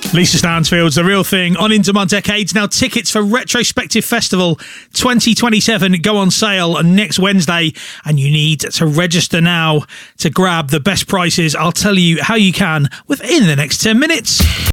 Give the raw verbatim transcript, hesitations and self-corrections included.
Lisa Stansfield's The Real Thing on Into My Decades. Now, tickets for Retrospective Festival twenty twenty-seven go on sale next Wednesday, and you need to register now to grab the best prices. I'll tell you how you can within the next ten minutes.